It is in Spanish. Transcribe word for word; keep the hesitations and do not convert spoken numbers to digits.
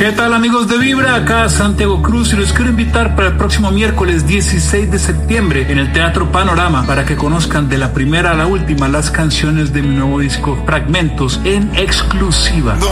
¿Qué tal, amigos de Vibra? Acá Santiago Cruz y los quiero invitar para el próximo miércoles dieciséis de septiembre en el Teatro Panorama para que conozcan de la primera a la última las canciones de mi nuevo disco Fragmentos en exclusiva.